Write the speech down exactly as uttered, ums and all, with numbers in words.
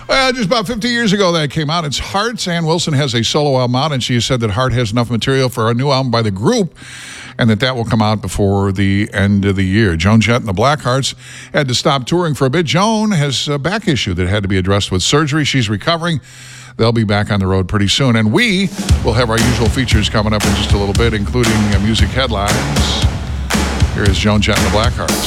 Well, just about fifty years ago that came out. It's Hearts. Ann Wilson has a solo album out, and she said that Heart has enough material for a new album by the group, and that that will come out before the end of the year. Joan Jett and the Blackhearts had to stop touring for a bit. Joan has a back issue that had to be addressed with surgery. She's recovering. They'll be back on the road pretty soon. And we will have our usual features coming up in just a little bit, including uh, music headlines. Here is Joan Jett and the Blackhearts.